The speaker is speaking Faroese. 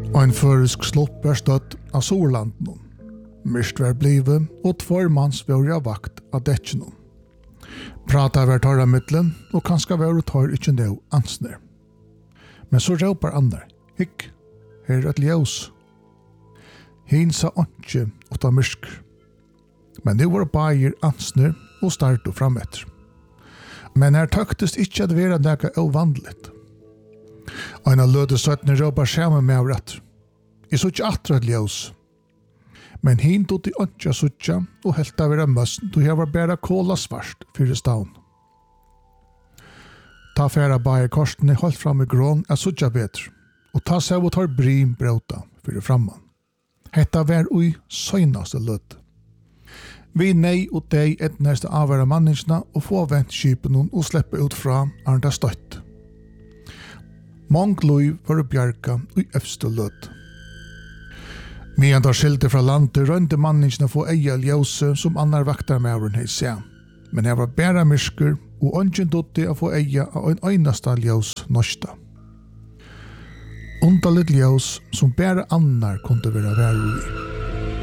Ein førisk slopp støtt av Sorlanden. Mist var blivet, og tvårmanns var av vakt av dekkene. Prata var torra mittlen, og kanskje var tar ikke nå ansner. Men så råpar andre, hikk, her et ljøs. Hin sa ikke åtta myrsker. Men nu var bajer ansner og starto frametter. Men her tøktes ikke at være nega ovanligt. Ein av løde søttene råpar sammen med av rett. Jeg så ikke atra et ljøs. Men hin tog de ønska suttja og helt av vera møssen, då jeg var bæra kåla svart fyrir stavn. Ta færa bajer korsene holdt fram i grån er suttja bedre, og ta seg og tar brim brauta fyrir framman. Hetta var ui søgnaste lød. Vi nei og dei etneste avværa manningsna og få vent skipen og slippe ut fra arnda støtt. Mång lov var bjarga ui øfste lød. Medan da skilte fra landet rønte manningsna få eia ljøse som annar vaktarmævren hei se. Men her var bæra myrsker og ønsken dotti å få eia av en øynasta ljøs norsta. Undalit ljøs som bæra annar kunde være væru i.